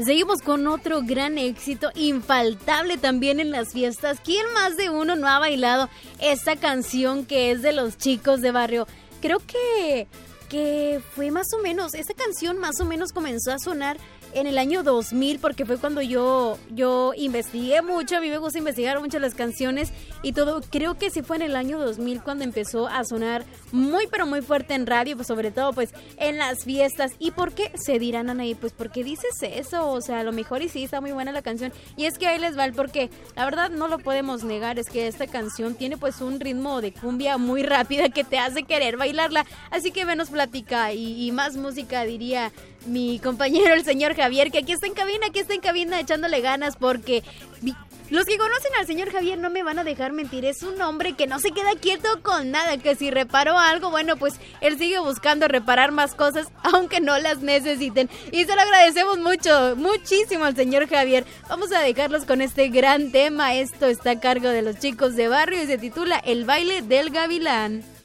seguimos con otro gran éxito, infaltable también en las fiestas. ¿Quién más de uno no ha bailado esta canción que es de Los Chicos de Barrio? Creo que fue más o menos, esta canción más o menos comenzó a sonar en el año 2000, porque fue cuando yo investigué mucho. A mí me gusta investigar mucho las canciones y todo. Creo que sí fue en el año 2000 cuando empezó a sonar muy pero muy fuerte en radio, pues sobre todo pues en las fiestas. ¿Y por qué? Se dirán, Anaí, pues porque dices eso, o sea, a lo mejor y sí está muy buena la canción. Y es que ahí les va el porqué. La verdad no lo podemos negar, es que esta canción tiene pues un ritmo de cumbia muy rápida que te hace querer bailarla. Así que menos plática y más música, diría mi compañero el señor Javier, que aquí está en cabina echándole ganas, porque los que conocen al señor Javier no me van a dejar mentir. Es un hombre que no se queda quieto con nada, que si reparó algo, bueno, pues él sigue buscando reparar más cosas, aunque no las necesiten. Y se lo agradecemos muchísimo al señor Javier. Vamos a dejarlos con este gran tema. Esto está a cargo de Los Chicos de Barrio y se titula El Baile del Gavilán.